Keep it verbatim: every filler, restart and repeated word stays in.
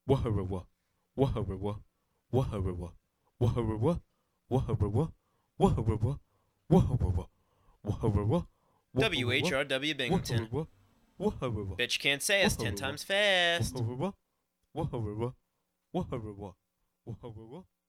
Waharawa, Waharawa, Waharawa, Waharawa, Waharawa, Waharawa, Waharawa, Waharawa, W H R W Binghamton. Waharawa, Bet you can't say us ten times fast. Waharawa, Waharawa, Waharawa, Waharawa.